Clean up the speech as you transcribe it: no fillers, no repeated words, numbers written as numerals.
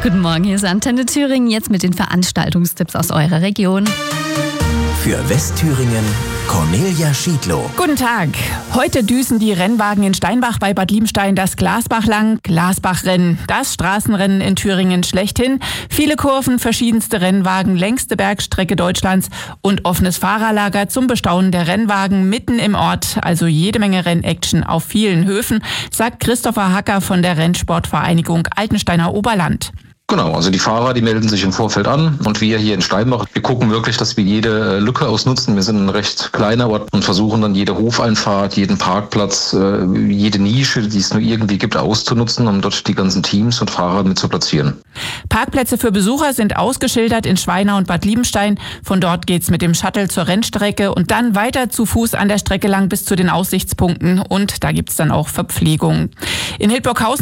Guten Morgen, hier ist Antenne Thüringen, jetzt mit den Veranstaltungstipps aus eurer Region. Für Westthüringen Cornelia Schiedlow. Guten Tag. Heute düsen die Rennwagen in Steinbach bei Bad Liebenstein das Glasbach lang. Glasbachrennen, das Straßenrennen in Thüringen schlechthin. Viele Kurven, verschiedenste Rennwagen, längste Bergstrecke Deutschlands und offenes Fahrerlager zum Bestaunen der Rennwagen mitten im Ort. Also jede Menge Rennaction auf vielen Höfen, sagt Christopher Hacker von der Rennsportvereinigung Altensteiner Oberland. Genau, also die Fahrer, die melden sich im Vorfeld an und wir hier in Steinbach, wir gucken wirklich, dass wir jede Lücke ausnutzen. Wir sind ein recht kleiner Ort und versuchen dann jede Hofeinfahrt, jeden Parkplatz, jede Nische, die es nur irgendwie gibt, auszunutzen, um dort die ganzen Teams und Fahrer mit zu platzieren. Parkplätze für Besucher sind ausgeschildert in Schweinau und Bad Liebenstein. Von dort geht's mit dem Shuttle zur Rennstrecke und dann weiter zu Fuß an der Strecke lang bis zu den Aussichtspunkten und da gibt's dann auch Verpflegung. In Hildburghausen